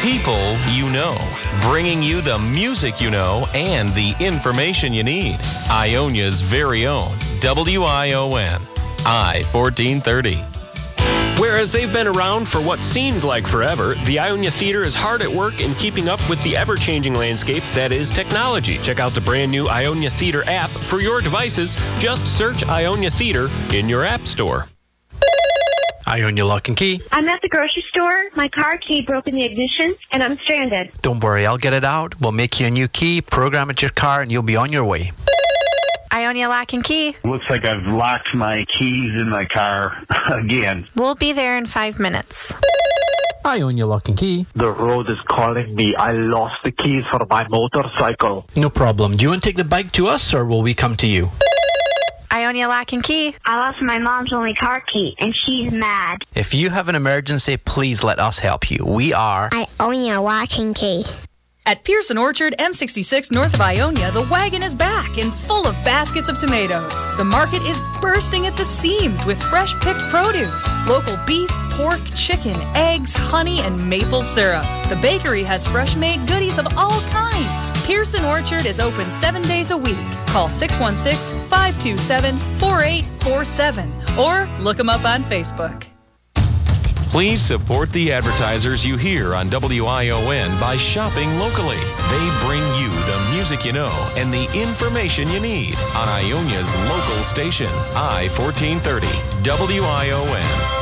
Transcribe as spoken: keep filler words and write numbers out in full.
people you know, bringing you the music you know and the information you need. Ionia's very own W I O N, I fourteen thirty. Whereas they've been around for what seems like forever, the Ionia Theater is hard at work in keeping up with the ever-changing landscape that is technology. Check out the brand new Ionia Theater app for your devices. Just search Ionia Theater in your app store. Ionia Lock and Key. I'm at the grocery store. My car key broke in the ignition, and I'm stranded. Don't worry, I'll get it out. We'll make you a new key, program it to your car, and you'll be on your way. Ionia Lock and Key. Looks like I've locked my keys in my car again. We'll be there in five minutes. Ionia Lock and Key. The road is calling me. I lost the keys for my motorcycle. No problem. Do you want to take the bike to us, or will we come to you? Ionia Lock and Key. I lost my mom's only car key, and she's mad. If you have an emergency, please let us help you. We are Ionia Lock and Key. At Pearson Orchard, M sixty-six north of Ionia, the wagon is back and full of baskets of tomatoes. The market is bursting at the seams with fresh-picked produce, local beef, pork, chicken, eggs, honey, and maple syrup. The bakery has fresh-made goodies of all kinds. Pearson Orchard is open seven days a week. Call six one six, five two seven, four eight four seven or look them up on Facebook. Please support the advertisers you hear on W I O N by shopping locally. They bring you the music you know and the information you need on Ionia's local station, I fourteen thirty, W I O N.